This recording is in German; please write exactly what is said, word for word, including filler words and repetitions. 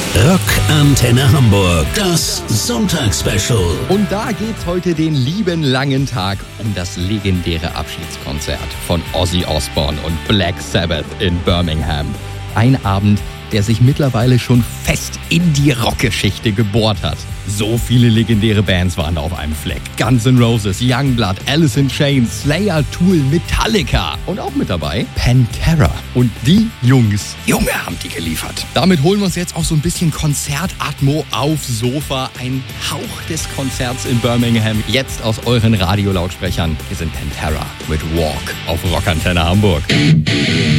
Rockantenne Hamburg, das Sonntagsspecial. Und da geht's heute den lieben langen Tag um das legendäre Abschiedskonzert von Ozzy Osbourne und Black Sabbath in Birmingham. Ein Abend, der sich mittlerweile schon fest in die Rockgeschichte gebohrt hat. So viele legendäre Bands waren da auf einem Fleck. Guns N' Roses, Youngblood, Alice in Chains, Slayer, Tool, Metallica und auch mit dabei Pantera. Und die Jungs, Junge, haben die geliefert. Damit holen wir uns jetzt auch so ein bisschen Konzertatmo aufs Sofa. Ein Hauch des Konzerts in Birmingham. Jetzt aus euren Radiolautsprechern. Hier sind Pantera mit Walk auf Rockantenne Hamburg.